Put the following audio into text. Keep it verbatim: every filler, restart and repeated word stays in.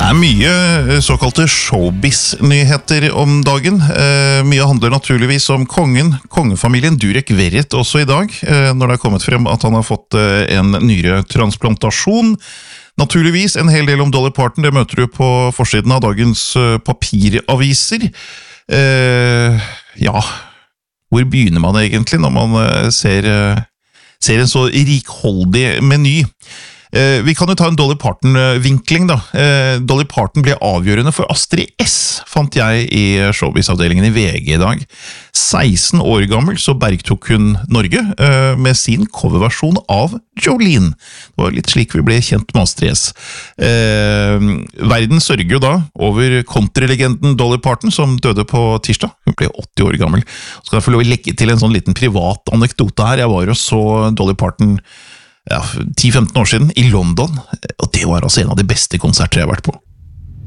er mye såkalte showbiz-nyheter om dagen. Eh, mye handler naturligvis om kongen, kongefamilien Durek Verrett også i dag, eh, når det er kommet frem at han har fått eh, en nyretransplantasjon. Naturligvis en hel del om Dolly Parton, det møter du på forsiden av dagens eh, papiraviser. Eh, ja, hvor begynner man egentlig når man eh, ser, eh, ser en så rikholdig meny? Eh, vi kan jo ta en Dolly Parton-vinkling da. Eh, Dolly Parton ble avgjørende for Astrid S, fant jeg i showbiz-avdelingen i V G i dag. seksten år gammel så bergtok hun Norge eh, med sin coverversjon av Jolene. Det var litt slik vi ble kjent med Astrid S. Eh, verden sørger jo da over countrylegenden Dolly Parton, som døde på tirsdag. Hun ble åtti år gammel. Så kan jeg få lov å legge til en sånn liten privat anekdote her. Jeg var og så Dolly Parton ja, ti til femten år siden i London, og det var altså en av de beste konserter jeg har vært på.